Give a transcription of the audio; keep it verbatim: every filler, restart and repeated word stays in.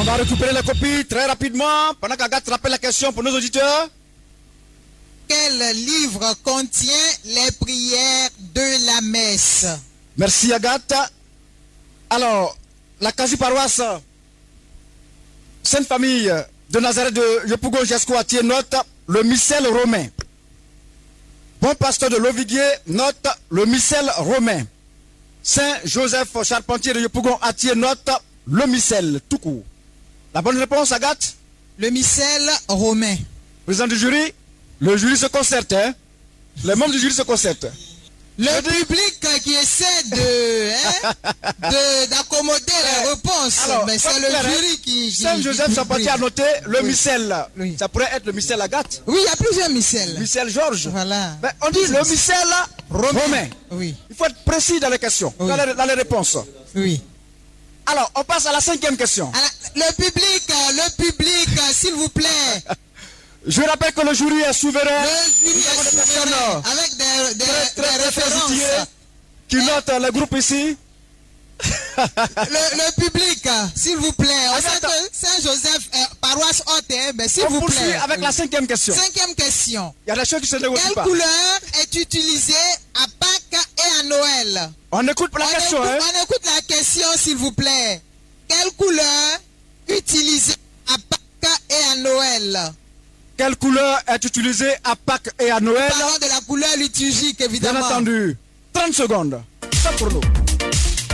On va récupérer la copie très rapidement pendant qu'Agathe rappelle la question pour nos auditeurs. Quel livre contient les prières de la messe? Merci Agathe. Alors, la quasi-paroisse Sainte Famille de Nazareth de Yopougon-Jesco a tiré note le missel romain. Bon pasteur de Loviguier note le missel romain. Saint Joseph Charpentier de Yopougon a tiré note le missel tout court. La bonne réponse, Agathe? Le missel romain. Président du jury, le jury se concerte. Hein? Les membres du jury se concertent. Le public qui essaie de hein, d'accommoder les réponses, alors, mais c'est le jury qui... qui Saint Joseph Charpentier a noté le oui. missel. Oui. Ça pourrait être le missel Agathe. Oui, il y a plusieurs missels. Missel Georges. Voilà. Mais on dit le missel romain. romain. Oui. Il faut être précis dans les questions, oui. dans, les, dans les réponses. Oui. Alors, on passe à la cinquième question. Alors, le public, le public, s'il vous plaît. Je rappelle que le jury est souverain. Le jury est souverain. Avec des, des, très, très, des références. Qui notent le groupe ici. le, le public, s'il vous plaît. Saint-Joseph, euh, paroisse haute, mais s'il vous plaît. avec oui. la cinquième question. Cinquième question. Il y a des choses qui se négocient pas. Quelle couleur est utilisée à Pâques et à Noël? On écoute la on question. Écoute, hein? On écoute la question, s'il vous plaît. Quelle couleur utilisée à Pâques et à Noël? Quelle couleur est utilisée à Pâques et à Noël? Parlons de la couleur liturgique, évidemment. Bien entendu. trente secondes. Ça pour nous.